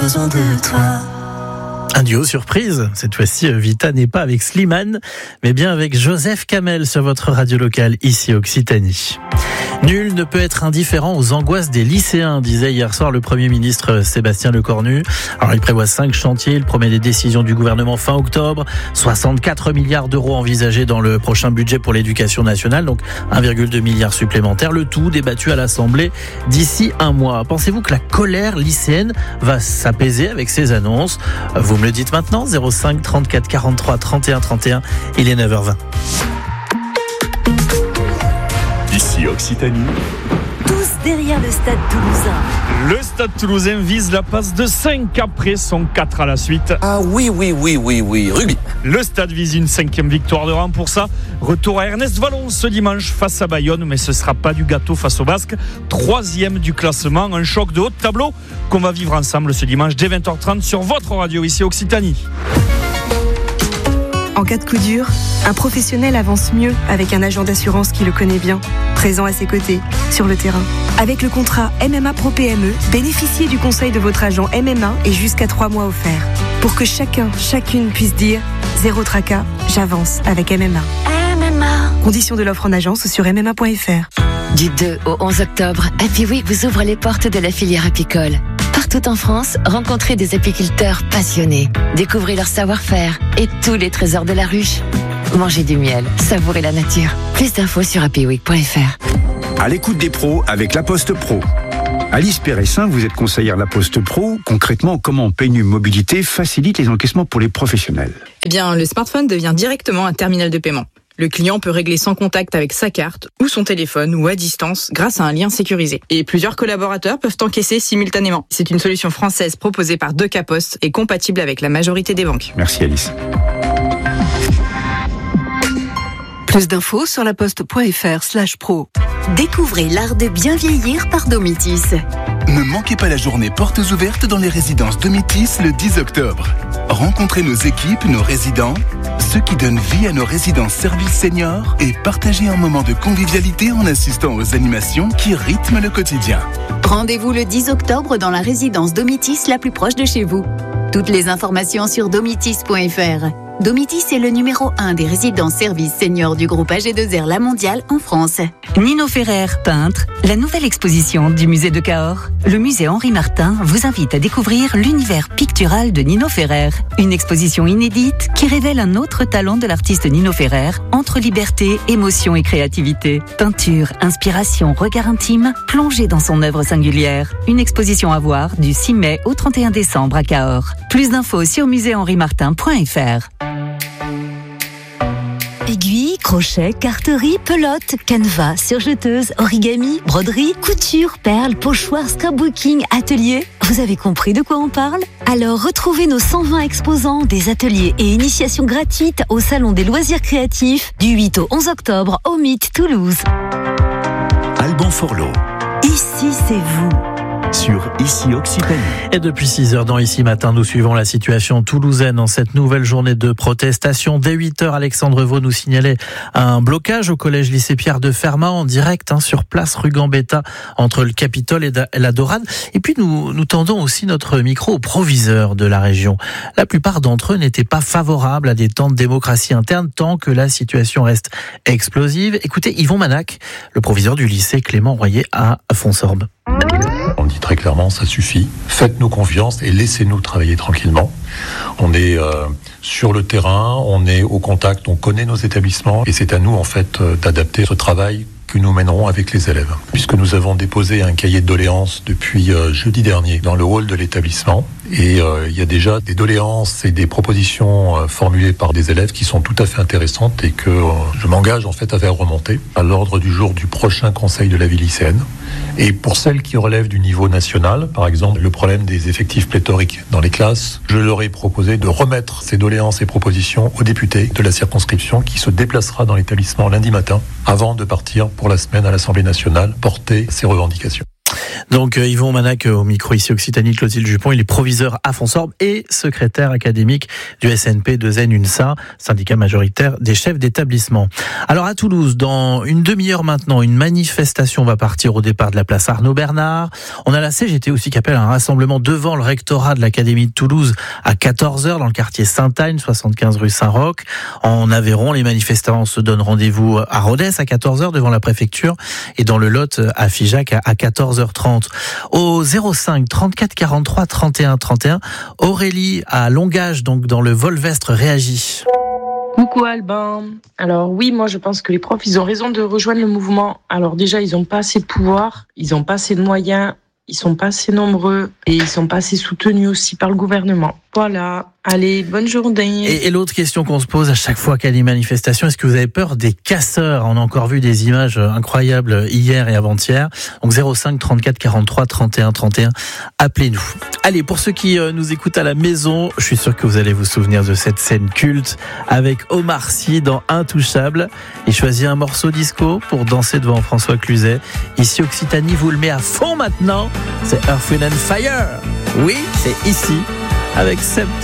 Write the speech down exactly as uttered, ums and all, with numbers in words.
besoin de toi. Un duo surprise, cette fois-ci Vita n'est pas avec Slimane, mais bien avec Joseph Kamel sur votre radio locale ici Occitanie. Nul ne peut être indifférent aux angoisses des lycéens, disait hier soir le Premier ministre Sébastien Lecornu. Alors il prévoit cinq chantiers, il promet des décisions du gouvernement fin octobre, soixante-quatre milliards d'euros envisagés dans le prochain budget pour l'éducation nationale, donc un virgule deux milliard supplémentaire, le tout débattu à l'Assemblée d'ici un mois. Pensez-vous que la colère lycéenne va s'apaiser avec ces annonces ? Vous me le dites maintenant, zéro cinq trente-quatre quarante-trois trente et un trente et un, il est neuf heures vingt. Ici Occitanie. Tous derrière le Stade Toulousain. Le Stade Toulousain vise la passe de cinq après son quatre à la suite. Ah oui, oui, oui, oui, oui, rugby. Le Stade vise une cinquième victoire de rang pour ça. Retour à Ernest Vallon ce dimanche face à Bayonne, mais ce sera pas du gâteau face aux Basques. Troisième du classement, un choc de haut de tableau qu'on va vivre ensemble ce dimanche dès vingt heures trente sur votre radio ici Occitanie. En cas de coup dur, un professionnel avance mieux avec un agent d'assurance qui le connaît bien, présent à ses côtés, sur le terrain. Avec le contrat M M A Pro P M E, bénéficiez du conseil de votre agent M M A et jusqu'à trois mois offerts. Pour que chacun, chacune puisse dire « Zéro tracas, j'avance avec M M A ». M M A. Conditions de l'offre en agence sur m m a point f r. Du deux au onze octobre, Happy Week vous ouvre les portes de la filière apicole. Partout en France, rencontrez des apiculteurs passionnés. Découvrez leur savoir-faire et tous les trésors de la ruche. Mangez du miel, savourez la nature. Plus d'infos sur happy week point f r. À l'écoute des pros avec La Poste Pro. Alice Péressin, vous êtes conseillère La Poste Pro. Concrètement, comment P N U Mobilité facilite les encaissements pour les professionnels ? Eh bien, le smartphone devient directement un terminal de paiement. Le client peut régler sans contact avec sa carte ou son téléphone ou à distance grâce à un lien sécurisé. Et plusieurs collaborateurs peuvent encaisser simultanément. C'est une solution française proposée par Deca Post et compatible avec la majorité des banques. Merci Alice. Plus d'infos sur laposte.fr slash pro. Découvrez l'art de bien vieillir par Domitis. Ne manquez pas la journée portes ouvertes dans les résidences Domitis le dix octobre. Rencontrez nos équipes, nos résidents, ceux qui donnent vie à nos résidences services seniors et partagez un moment de convivialité en assistant aux animations qui rythment le quotidien. Rendez-vous le dix octobre dans la résidence Domitis la plus proche de chez vous. Toutes les informations sur domitis point f r. Domitis est le numéro un des résidences services seniors du groupe A G deux R La Mondiale en France. Nino Ferrer, peintre, la nouvelle exposition du musée de Cahors. Le musée Henri Martin vous invite à découvrir l'univers pictural de Nino Ferrer. Une exposition inédite qui révèle un autre talent de l'artiste Nino Ferrer, entre liberté, émotion et créativité. Peinture, inspiration, regard intime, plongé dans son œuvre singulière. Une exposition à voir du six mai au trente et un décembre à Cahors. Plus d'infos sur musée henri martin point f r. Aiguilles, crochets, carterie, pelote, canevas, surjeteuse, origami, broderie, couture, perles, pochoirs, scrapbooking, atelier. Vous avez compris de quoi on parle ? Alors retrouvez nos cent vingt exposants, des ateliers et initiations gratuites au Salon des loisirs créatifs du huit au onze octobre au Mythe Toulouse. Alban Forlot. Ici c'est vous. Sur Ici Occitanie. Et depuis six heures dans Ici Matin, nous suivons la situation toulousaine en cette nouvelle journée de protestation. Dès huit heures, Alexandre Vaux nous signalait un blocage au collège lycée Pierre de Fermat en direct hein, sur place rue Gambetta entre le Capitole et la Dorade. Et puis nous, nous tendons aussi notre micro aux proviseurs de la région. La plupart d'entre eux n'étaient pas favorables à des temps de démocratie interne tant que la situation reste explosive. Écoutez Yvon Manac, le proviseur du lycée Clément Royer à Fonsorbe. On dit très clairement, ça suffit. Faites-nous confiance et laissez-nous travailler tranquillement. On est euh, sur le terrain, on est au contact, on connaît nos établissements et c'est à nous en fait euh, d'adapter ce travail que nous mènerons avec les élèves. Puisque nous avons déposé un cahier de doléances depuis euh, jeudi dernier dans le hall de l'établissement et euh, il y a déjà des doléances et des propositions euh, formulées par des élèves qui sont tout à fait intéressantes et que euh, je m'engage en fait à faire remonter à l'ordre du jour du prochain conseil de la vie lycéenne. Et pour celles qui relèvent du niveau national, par exemple le problème des effectifs pléthoriques dans les classes, je leur ai proposé de remettre ces doléances et propositions au député de la circonscription qui se déplacera dans l'établissement lundi matin avant de partir pour la semaine à l'Assemblée nationale porter ces revendications. Donc euh, Yvon Manac au micro ici Occitanie, Clotilde Jupon, il est proviseur à Fonsorbe et secrétaire académique du S N P deux N UNSA, syndicat majoritaire des chefs d'établissement. Alors à Toulouse, dans une demi-heure maintenant, une manifestation va partir au départ de la place Arnaud Bernard. On a la C G T aussi qui appelle un rassemblement devant le rectorat de l'Académie de Toulouse à quatorze heures dans le quartier Sainte-Agne, soixante-quinze rue Saint-Roch. En Aveyron, les manifestants se donnent rendez-vous à Rodez à quatorze heures devant la préfecture et dans le Lot à Figeac à quatorze heures trente. Au zéro cinq trente-quatre quarante-trois trente et un trente et un, Aurélie à Longage, donc dans le Volvestre, réagit. Coucou Albin. Alors oui, moi je pense que les profs, ils ont raison de rejoindre le mouvement. Alors déjà, ils n'ont pas assez de pouvoir, ils n'ont pas assez de moyens, ils sont pas assez nombreux et ils sont pas assez soutenus aussi par le gouvernement. Voilà. Allez, bonne journée. Et, et l'autre question qu'on se pose à chaque fois qu'il y a des manifestations, est-ce que vous avez peur des casseurs ? On a encore vu des images incroyables hier et avant-hier. Donc zéro cinq trente-quatre quarante-trois trente et un trente et un, appelez-nous. Allez, pour ceux qui euh, nous écoutent à la maison, je suis sûr que vous allez vous souvenir de cette scène culte avec Omar Sy dans Intouchable. Il choisit un morceau disco pour danser devant François Cluzet. Ici Occitanie vous le met à fond maintenant. C'est Earth, Wind and Fire. Oui, c'est ici avec Seb